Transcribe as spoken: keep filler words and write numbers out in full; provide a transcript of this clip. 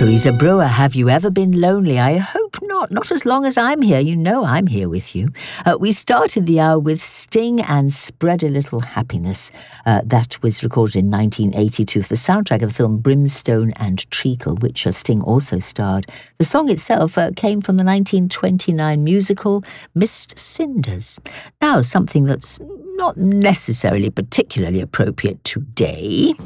Teresa Brewer, have you ever been lonely? I hope not. Not as long as I'm here. You know I'm here with you. Uh, we started the hour with Sting and Spread a Little Happiness. Uh, that was recorded in nineteen eighty-two for the soundtrack of the film Brimstone and Treacle, which uh, Sting also starred. The song itself uh, came from the nineteen twenty-nine musical Mist Cinders. Now, something that's not necessarily particularly appropriate today.